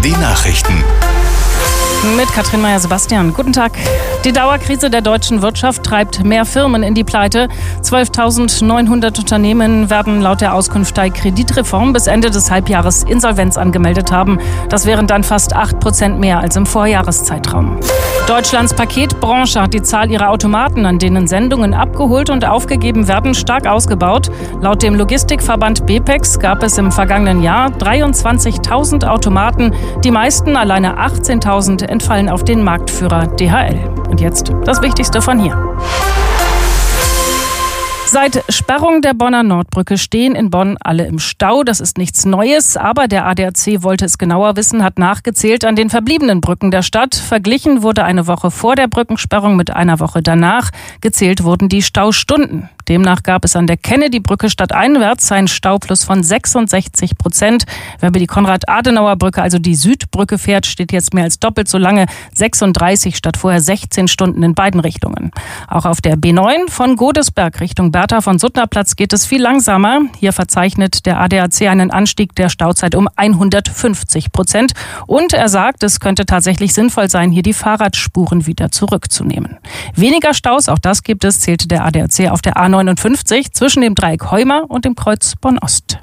Die Nachrichten. Mit Katrin Meyer-Sebastian. Guten Tag. Die Dauerkrise der deutschen Wirtschaft treibt mehr Firmen in die Pleite. 12.900 Unternehmen werden laut der Auskunft der Kreditreform bis Ende des Halbjahres Insolvenz angemeldet haben. Das wären dann fast 8% mehr als im Vorjahreszeitraum. Deutschlands Paketbranche hat die Zahl ihrer Automaten, an denen Sendungen abgeholt und aufgegeben werden, stark ausgebaut. Laut dem Logistikverband BPEX gab es im vergangenen Jahr 23.000 Automaten. Die meisten, alleine 18.000, entfallen auf den Marktführer DHL. Und jetzt das Wichtigste von hier. Seit Sperrung der Bonner Nordbrücke stehen in Bonn alle im Stau. Das ist nichts Neues, aber der ADAC wollte es genauer wissen, hat nachgezählt an den verbliebenen Brücken der Stadt. Verglichen wurde eine Woche vor der Brückensperrung mit einer Woche danach. Gezählt wurden die Staustunden. Demnach gab es an der Kennedy-Brücke stadteinwärts einen Stauplus von 66%. Wer über die Konrad-Adenauer-Brücke, also die Südbrücke fährt, steht jetzt mehr als doppelt so lange, 36 statt vorher 16 Stunden in beiden Richtungen. Auch auf der B9 von Godesberg Richtung Bertha von Suttnerplatz geht es viel langsamer. Hier verzeichnet der ADAC einen Anstieg der Stauzeit um 150%. Und er sagt, es könnte tatsächlich sinnvoll sein, hier die Fahrradspuren wieder zurückzunehmen. Weniger Staus, auch das gibt es, zählte der ADAC auf der A59 zwischen dem Dreieck Heuma und dem Kreuz Bonn-Ost.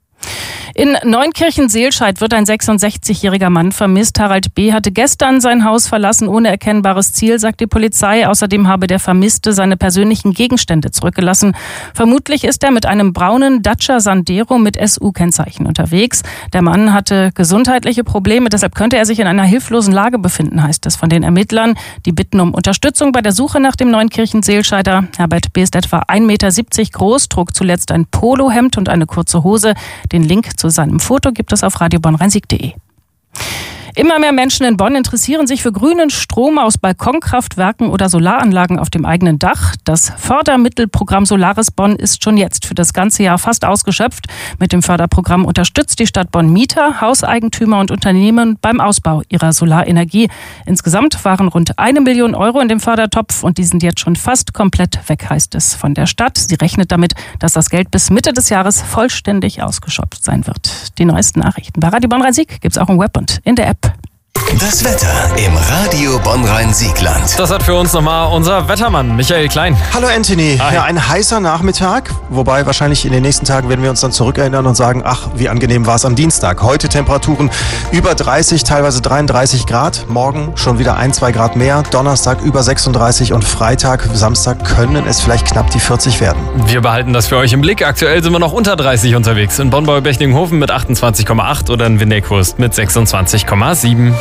In Neunkirchen-Seelscheid wird ein 66-jähriger Mann vermisst. Harald B. hatte gestern sein Haus verlassen, ohne erkennbares Ziel, sagt die Polizei. Außerdem habe der Vermisste seine persönlichen Gegenstände zurückgelassen. Vermutlich ist er mit einem braunen Dacia Sandero mit SU-Kennzeichen unterwegs. Der Mann hatte gesundheitliche Probleme, deshalb könnte er sich in einer hilflosen Lage befinden, heißt es von den Ermittlern. Die bitten um Unterstützung bei der Suche nach dem Neunkirchen-Seelscheider. Herbert B. ist etwa 1,70 Meter groß, trug zuletzt ein Polohemd und eine kurze Hose. Den Link zu seinem Foto gibt es auf radiobonnrhein-sieg.de. Immer mehr Menschen in Bonn interessieren sich für grünen Strom aus Balkonkraftwerken oder Solaranlagen auf dem eigenen Dach. Das Fördermittelprogramm Solaris Bonn ist schon jetzt für das ganze Jahr fast ausgeschöpft. Mit dem Förderprogramm unterstützt die Stadt Bonn Mieter, Hauseigentümer und Unternehmen beim Ausbau ihrer Solarenergie. Insgesamt waren rund 1 Million Euro in dem Fördertopf und die sind jetzt schon fast komplett weg, heißt es von der Stadt. Sie rechnet damit, dass das Geld bis Mitte des Jahres vollständig ausgeschöpft sein wird. Die neuesten Nachrichten bei Radio Bonn-Rhein-Sieg gibt es auch im Web und in der App. Das Wetter im Radio Bonn-Rhein-Siegland. Das hat für uns nochmal unser Wettermann Michael Klein. Hallo Anthony. Hi. Ja, ein heißer Nachmittag, wobei wahrscheinlich in den nächsten Tagen werden wir uns dann zurückerinnern und sagen, ach, wie angenehm war es am Dienstag. Heute Temperaturen über 30, teilweise 33 Grad. Morgen schon wieder 1-2 Grad mehr. Donnerstag über 36 und Freitag, Samstag können es vielleicht knapp die 40 werden. Wir behalten das für euch im Blick. Aktuell sind wir noch unter 30 unterwegs. In Bonn-Bechtlinghofen mit 28,8 oder in Windeck-Hurst mit 26,7.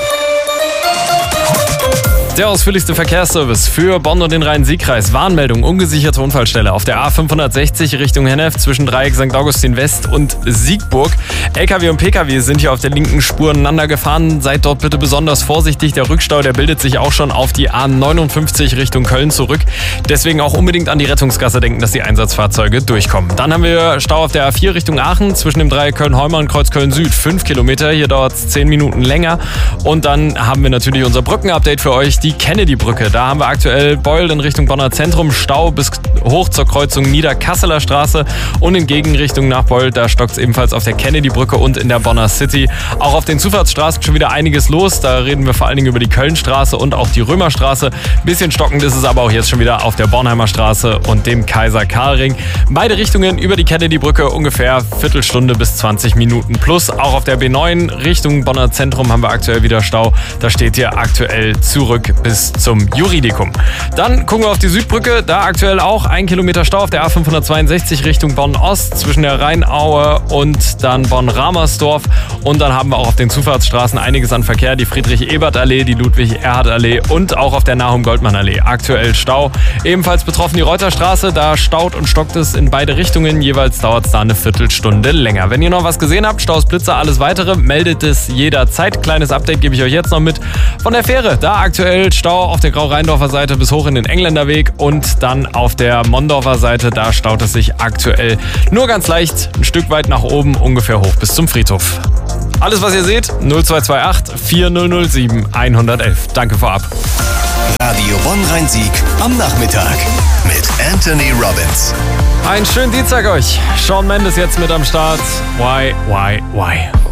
Der ausführlichste Verkehrsservice für Bonn und den Rhein-Sieg-Kreis. Warnmeldung, ungesicherte Unfallstelle auf der A560 Richtung Hennef zwischen Dreieck St. Augustin West und Siegburg. LKW und PKW sind hier auf der linken Spur aneinander gefahren. Seid dort bitte besonders vorsichtig. Der Rückstau, der bildet sich auch schon auf die A59 Richtung Köln zurück. Deswegen auch unbedingt an die Rettungsgasse denken, dass die Einsatzfahrzeuge durchkommen. Dann haben wir Stau auf der A4 Richtung Aachen zwischen dem Dreieck Köln-Heuma und Kreuz Köln-Süd. 5 Kilometer, hier dauert es 10 Minuten länger. Und dann haben wir natürlich unser Brückenupdate für euch. Die Kennedy-Brücke. Da haben wir aktuell Beul in Richtung Bonner Zentrum, Stau bis hoch zur Kreuzung Niederkasseler Straße und in Gegenrichtung nach Beul, da stockt es ebenfalls auf der Kennedy-Brücke und in der Bonner City. Auch auf den Zufahrtsstraßen schon wieder einiges los. Da reden wir vor allen Dingen über die Kölnstraße und auch die Römerstraße. Ein bisschen stockend ist es aber auch jetzt schon wieder auf der Bornheimer Straße und dem Kaiser-Karl-Ring. Beide Richtungen über die Kennedy-Brücke ungefähr Viertelstunde bis 20 Minuten plus. Auch auf der B9 Richtung Bonner Zentrum haben wir aktuell wieder Stau. Da steht ihr aktuell zurück bis zum Juridikum. Dann gucken wir auf die Südbrücke. Da aktuell auch 1 Kilometer Stau auf der A562 Richtung Bonn-Ost zwischen der Rheinaue und dann Bonn-Ramersdorf. Und dann haben wir auch auf den Zufahrtsstraßen einiges an Verkehr. Die Friedrich-Ebert-Allee, die Ludwig-Erhard-Allee und auch auf der Nahum-Goldmann-Allee. Aktuell Stau. Ebenfalls betroffen die Reuterstraße. Da staut und stockt es in beide Richtungen. Jeweils dauert es da eine Viertelstunde länger. Wenn ihr noch was gesehen habt, Staus, Blitzer, alles weitere, meldet es jederzeit. Kleines Update gebe ich euch jetzt noch mit von der Fähre. Da aktuell Stau auf der Grau-Rheindorfer Seite bis hoch in den Engländerweg und dann auf der Mondorfer Seite, da staut es sich aktuell nur ganz leicht ein Stück weit nach oben, ungefähr hoch bis zum Friedhof. Alles, was ihr seht, 0228 4007 111. Danke vorab. Radio Bonn-Rhein-Sieg am Nachmittag mit Anthony Robbins. Einen schönen Dienstag euch. Shawn Mendes jetzt mit am Start. Why?